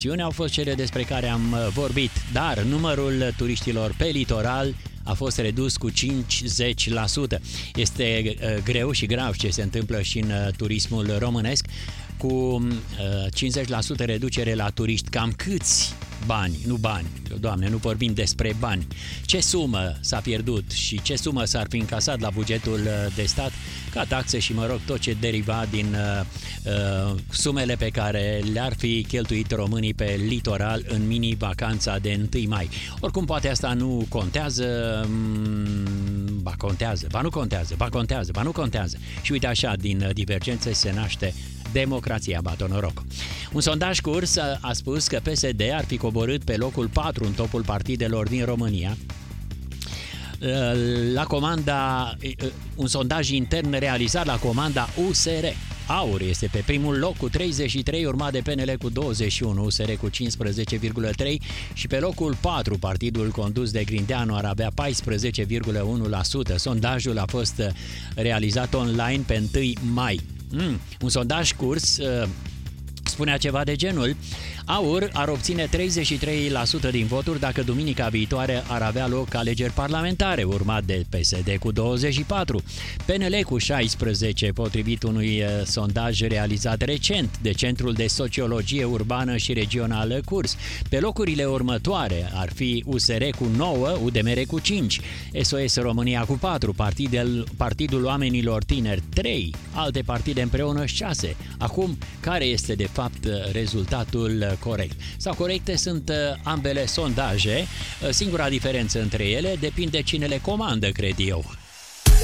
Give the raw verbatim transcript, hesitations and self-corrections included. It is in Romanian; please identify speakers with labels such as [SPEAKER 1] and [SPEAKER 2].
[SPEAKER 1] Au fost cele despre care am vorbit, dar numărul turiștilor pe litoral a fost redus cu cincizeci la sută. Este greu și grav ce se întâmplă și în turismul românesc, cu cincizeci la sută reducere la turiști. Cam câți bani, nu bani, Doamne, nu vorbim despre bani, ce sumă s-a pierdut și ce sumă s-ar fi încasat la bugetul de stat ca taxe și, mă rog, tot ce deriva din uh, sumele pe care le-ar fi cheltuit românii pe litoral în mini-vacanța de întâi mai. Oricum, poate asta nu contează, ba contează, ba nu contează, ba contează, ba nu contează. Și uite așa, din divergențe se naște democrația, bată noroc. Un sondaj curs a, a spus că P S D ar fi coborât pe locul patru în topul partidelor din România. La comanda, un sondaj intern realizat la comanda U S R. AUR este pe primul loc cu treizeci și trei, urmat de P N L cu douăzeci și unu, U S R cu cincisprezece virgulă trei și pe locul patru partidul condus de Grindeanu ar avea paisprezece virgulă unu la sută. Sondajul a fost realizat online pe întâi mai. Mm, un sondaj curs uh, spunea ceva de genul: AUR ar obține treizeci și trei la sută din voturi dacă duminica viitoare ar avea loc alegeri parlamentare, urmat de P S D cu douăzeci și patru, P N L cu șaisprezece, potrivit unui uh, sondaj realizat recent de Centrul de Sociologie Urbană și Regională Curs. Pe locurile următoare ar fi U S R cu nouă, U D M R cu cinci, S O S România cu patru, Partidul, Partidul Oamenilor Tineri trei, alte partide împreună șase. Acum, care este de fapt rezultatul corect? Sau corecte sunt ambele sondaje, singura diferență între ele depinde cine le comandă, cred eu.